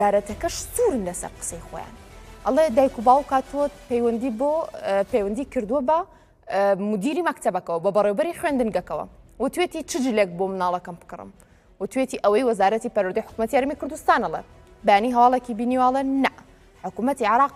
دارەتەکەش سوورن لەسەر قسەی خۆیان ئەڵێ دایک و باوکە تۆ پەیوەندی کردووە بە مدیری مەکتەبەکەەوە بە بەڕێوبەری خوێندنگەکەوە و توێتی چ جلێک بۆ مناڵەکەم بکڕم و توێتی ئەوەی وەزارەتی پەروەردەی حکوومەتی یارمەتی کوردستانەڵێ بانی هەواڵێکی بینیواڵە نە حکوومەتی عراق